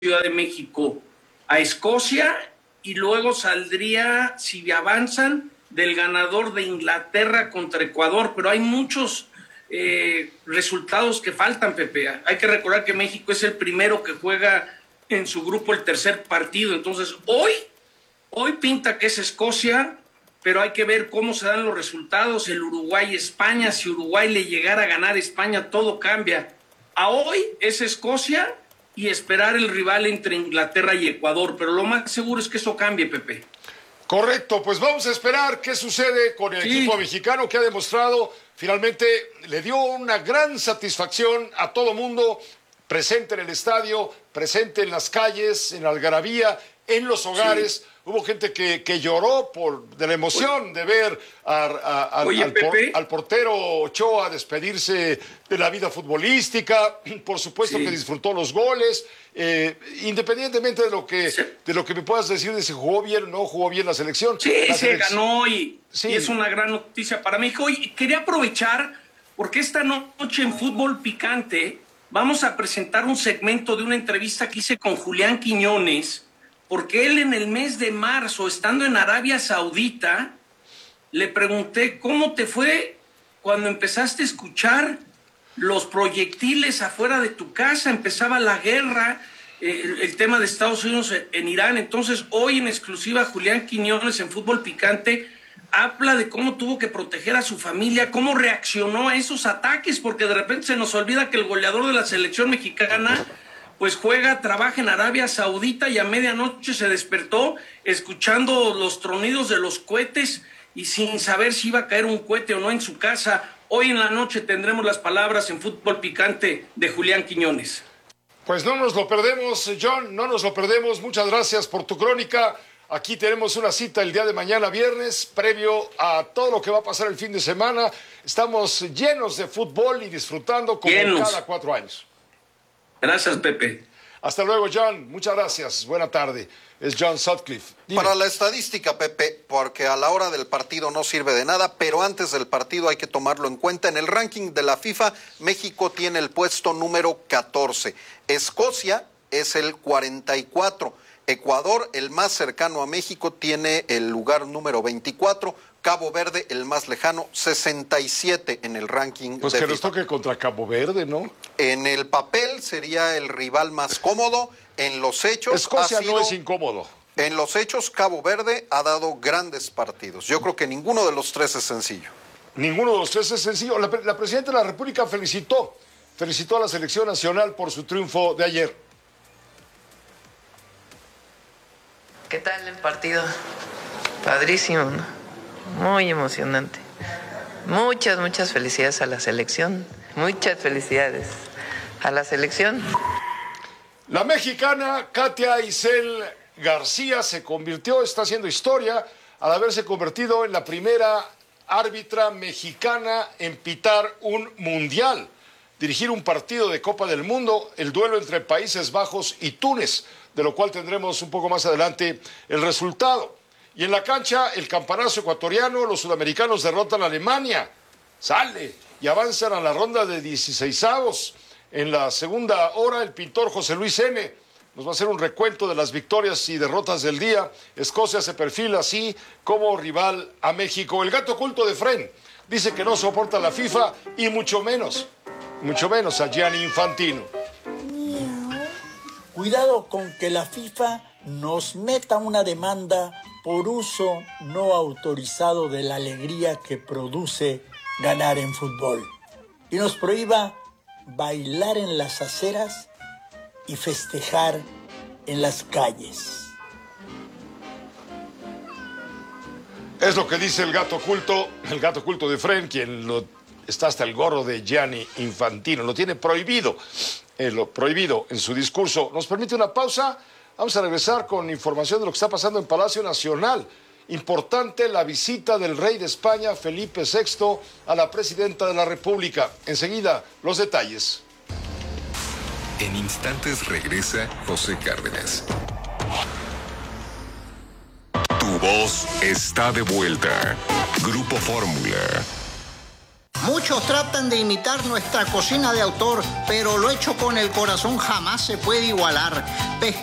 Ciudad de México a Escocia y luego saldría, si avanzan, del ganador de Inglaterra contra Ecuador, pero hay muchos resultados que faltan, Pepe. Hay que recordar que México es el primero que juega en su grupo el tercer partido, entonces hoy pinta que es Escocia, pero hay que ver cómo se dan los resultados, el Uruguay-España, si Uruguay le llegara a ganar a España, todo cambia. A hoy es Escocia y esperar el rival entre Inglaterra y Ecuador, pero lo más seguro es que eso cambie, Pepe. Correcto, pues vamos a esperar qué sucede con el equipo mexicano que ha demostrado, finalmente le dio una gran satisfacción a todo mundo, presente en el estadio, presente en las calles, en la algarabía, en los hogares. Sí. Hubo gente que lloró de la emoción de ver al portero Ochoa despedirse de la vida futbolística. Por supuesto que disfrutó los goles. Independientemente de lo que me puedas decir de si jugó bien o no jugó bien la selección. Sí, se ganó y es una gran noticia para México. Y quería aprovechar, porque esta noche en Fútbol Picante vamos a presentar un segmento de una entrevista que hice con Julián Quiñones, porque él en el mes de marzo, estando en Arabia Saudita, le pregunté cómo te fue cuando empezaste a escuchar los proyectiles afuera de tu casa, empezaba la guerra, el tema de Estados Unidos en Irán. Entonces hoy en exclusiva Julián Quiñones en Fútbol Picante habla de cómo tuvo que proteger a su familia, cómo reaccionó a esos ataques, porque de repente se nos olvida que el goleador de la selección mexicana pues trabaja en Arabia Saudita y a medianoche se despertó escuchando los tronidos de los cohetes y sin saber si iba a caer un cohete o no en su casa. Hoy en la noche tendremos las palabras en Fútbol Picante de Julián Quiñones. Pues no nos lo perdemos, John, no nos lo perdemos. Muchas gracias por tu crónica. Aquí tenemos una cita el día de mañana, viernes, previo a todo lo que va a pasar el fin de semana. Estamos llenos de fútbol y disfrutando como cada 4 años. Gracias, Pepe. Hasta luego, John. Muchas gracias. Buena tarde. Es John Sutcliffe. Dime. Para la estadística, Pepe, porque a la hora del partido no sirve de nada, pero antes del partido hay que tomarlo en cuenta. En el ranking de la FIFA, México tiene el puesto número 14. Escocia es el 44. Ecuador, el más cercano a México, tiene el lugar número 24. Cabo Verde, el más lejano, 67 en el ranking pues de que FIFA. Nos toque contra Cabo Verde, ¿no? En el papel sería el rival más cómodo. En los hechos Escocia no es incómodo. En los hechos, Cabo Verde ha dado grandes partidos. Yo creo que ninguno de los tres es sencillo. Ninguno de los tres es sencillo. La presidenta de la República felicitó a la selección nacional por su triunfo de ayer. ¿Qué tal el partido? Padrísimo, ¿no? Muy emocionante. Muchas felicidades a la selección. Muchas felicidades a la selección. La mexicana Katia Isel García está haciendo historia al haberse convertido en la primera árbitra mexicana en pitar un mundial, dirigir un partido de Copa del Mundo, el duelo entre Países Bajos y Túnez, de lo cual tendremos un poco más adelante el resultado. Y en la cancha, el campanazo ecuatoriano, los sudamericanos derrotan a Alemania, sale y avanzan a la ronda de 16avos. En la segunda hora, el pintor José Luis N. nos va a hacer un recuento de las victorias y derrotas del día. Escocia se perfila así como rival a México. El gato oculto de Fren dice que no soporta la FIFA y mucho menos a Gianni Infantino. Cuidado con que la FIFA nos meta una demanda por uso no autorizado de la alegría que produce ganar en fútbol y nos prohíba bailar en las aceras y festejar en las calles. Es lo que dice el gato oculto de Fren, quien está hasta el gorro de Gianni Infantino, lo tiene prohibido en su discurso. ¿Nos permite una pausa? Vamos a regresar con información de lo que está pasando en Palacio Nacional. Importante la visita del rey de España, Felipe VI, a la presidenta de la República. Enseguida, los detalles. En instantes regresa José Cárdenas. Tu voz está de vuelta. Grupo Fórmula. Muchos tratan de imitar nuestra cocina de autor, pero lo hecho con el corazón jamás se puede igualar.